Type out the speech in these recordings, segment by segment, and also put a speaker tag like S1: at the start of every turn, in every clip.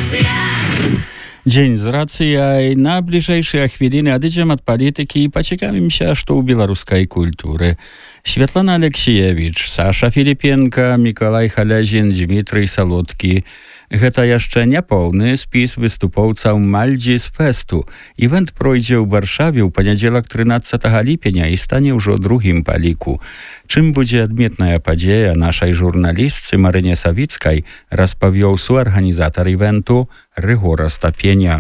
S1: Дзень з рацыяй. На бліжэйшыя хвіліны адыдзем ад палітыкі і пацікавімся, што ў беларускай культуры. Святлана Алексіевіч, Саша Філіпенка, Мікалай Халязін, Дмітрый Салодкі. Гэта яшчэ не поўны спіс выступоўцаў Мальдзіс фэсту. Івент пройдзе ў Варшаве ў панядзелак 13 ліпеня і стане ўжо другім па ліку. Чым будзе адметная падзея нашай журналістцы Марыне Савіцкай, распавёў суарганізатар івенту Рыгор Астапеня.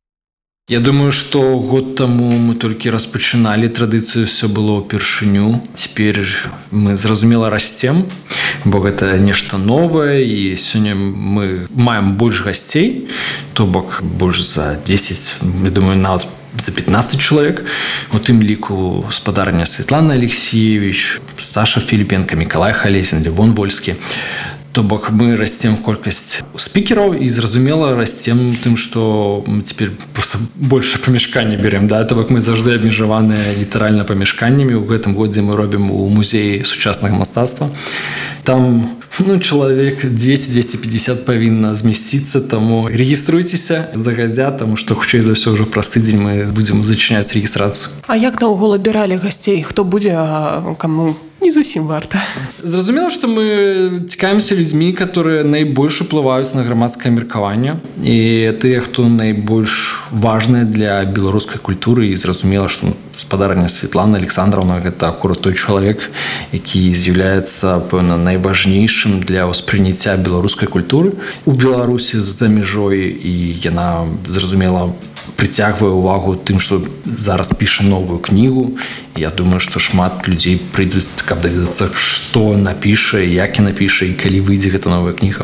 S2: Я думаю, что год тому мы только распачыналі традыцыю, все было ўпершыню. Теперь мы, зразумела, расцем, бо гэта нешта новае, і сёння мы маем больш гасцей, то бок больш за 10, я думаю, нават за 15 чалавек. У тым ліку спадарня Святлана Алексіевіч, Саша Філіпенка, Мікалай Халязін, Левон Вольскі. То бок мы расцем колькасць спікераў і, зразумела, расцем тым, што мы цяпер проста больше памяшкання берем, да? То бок мы заўжды абмежаваныя літаральна памяшканнямі. У гэтым годзе мы робім у музеі сучаснага мастацтва. Там чалавек 200-250 павінна змясціцца, таму рэгіструйцеся загадзя, таму што хутчэй за ўсё ўжо праз тыдзень мы будзем зачыняць рэгістрацыю.
S3: А як наогул абіралі гасцей? Хто будзе, а каму не зусім варта?
S2: Зразумела, што мы цікавімся людзьмі, которые найбольш уплываюць на грамадскае меркаванне, і тыя, хто найбольш важныя для беларускай культуры. І зразумела, што спадарня Святлана Александровна гэта акурат той чалавек, які з'яўляецца, пэўна, найважнейшым для ўспрыняцця беларускай культуры у Беларусі за мяжой, і яна, зразумела, прыцягвае ўвагу тым, што зараз піша новую кнігу. Я думаю, што шмат людзей прыйдуць, каб даведацца, што напіша, як і напіша, і калі выйдзе гэта новая кніга.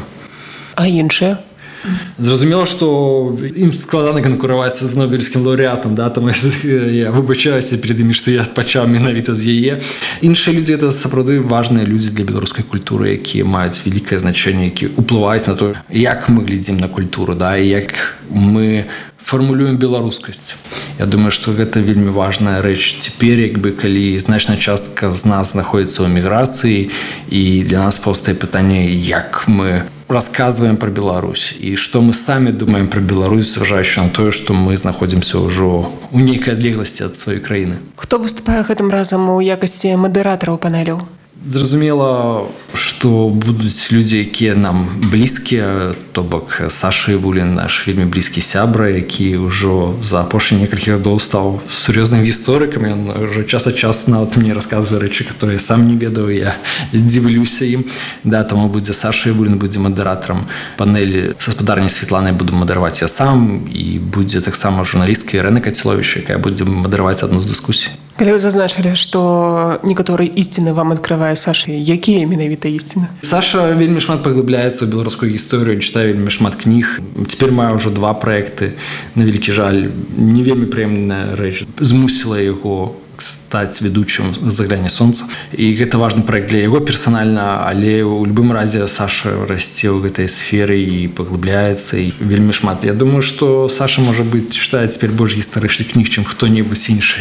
S3: А іншыя?
S2: Зразумела, што ім складана канкураваць з нобелевскім лаўрэатам, да? Таму я выбачаюся перед імі, што я пачаў менавіта з яе. Іншыя людзі — гэта сапраўды важныя людзі для беларускай культуры, якія маюць вялікае значэнне, якія ўплываюць на то, як мы глядзім на культуру, да? І як мы фармулюем беларускасць. Я думаю, што гэта вельмі важная рэч цяпер, калі значная частка з нас знаходзіцца ў эміграцыі, і для нас паўстае пытанне, як мы расказваем пра Беларусь і што мы самі думаем пра Беларусь, зважаючы на тое, што мы знаходзімся ўжо ў нейкай адлегласці ад сваёй краіны.
S3: Хто выступае гэтым разам у якасці мадэратараў панеляў?
S2: Зразумела, што будуць людзі, якія нам блізкія, то бок Саша Івулін, наш вельмі блізкі сябра, які ўжо за апошнія некалькі гадоў стаў сур'ёзным гісторыкам. Ён ўжо час ад часу нават мне расказвае рэчы, которые сам не ведаў, я дзіўлюся ім. Да, таму будзе Саша Івулін, будзе мадэратарам панелі са спадарняй Святланай, буду мадэраваць я сам, і будзе таксама журналістка Ірына Каціловіч, якая будзе мадэраваць адну з дыскусій.
S3: Калі вы зазначылі, што некаторыя ісціны вам адкрывае Саша, якія менавіта ісціны?
S2: Саша вельмі шмат паглыбляецца ў беларускую гісторыю, чытае вельмі шмат кніг. Цяпер мае ўжо 2 праекты. На вялікі жаль, не вельмі прыемная рэч змусіла яго стаць ведучым «Загляне сонца». І гэта важны праект для яго персанальна, але ў любым разе Саша расце ў гэтай сферы і паглыбляецца, і вельмі шмат. Я думаю, што Саша, можа быць, чытае цяпер больш гістарычных кніг, чым хто-небудзь іншы.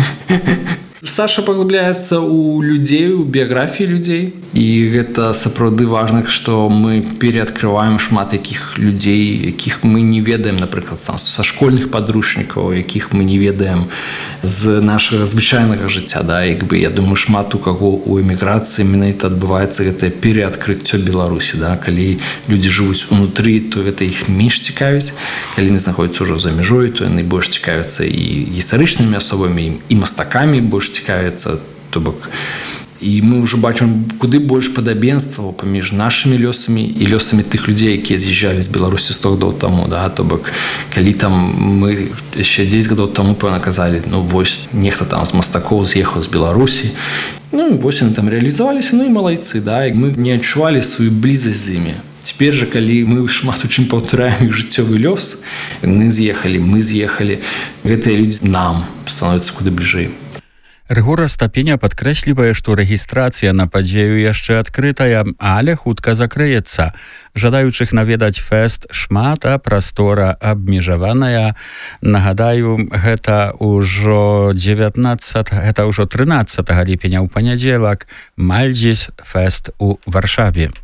S2: Саша паглыбляецца ў людзей, у біяграфіі людзей, і гэта сапраўды важна, што мы пераадкрываем шмат якіх людзей, якіх мы не ведаем, напрыклад, са школьных падручнікаў, якіх мы не ведаем з нашага звычайнага жыцця. Да? Я думаю, шмат у каго ў эміграцыі менавіта адбываецца гэтае пераадкрыццё Беларусі. Да? Калі людзі жывуць унутры, то гэта іх менш цікавіць. Калі яны знаходзяцца ўжо за мяжой, то яны больш цікавяцца і гістарычнымі асобамі, і мастакамі больш цікавіцца. То бок, і мы ўжо бачым куды больш падабенстваў паміж нашымі лёсамі і лёсамі тых людзей, якія з'язджалі з Беларусі 100 гадоў таму. Да? То бок, калі там мы яшчэ 10 гадоў таму пэўна казалі, вось нехта там з мастакоў з'ехаў з Беларусі, вось яны там рэалізаваліся, і малайцы, да? І мы не адчувалі сваю блізасць з імі. Цяпер жа, калі мы шмат у чым паўтараем іх жыццёвы лёс, яны з'ехалі, мы з'ехалі, гэтыя людзі нам становяцца куды бліжэй.
S1: Рыгор Астапеня падкрэслівае, што рэгістрацыя на падзею яшчэ адкрытая, але хутка закрыецца. Жадаючых наведаць фэст шмат, а прастора абмежаваная. Нагадаю, гэта ўжо 13 ліпеня ў панядзелак Мальдзіс фэст у Варшаве.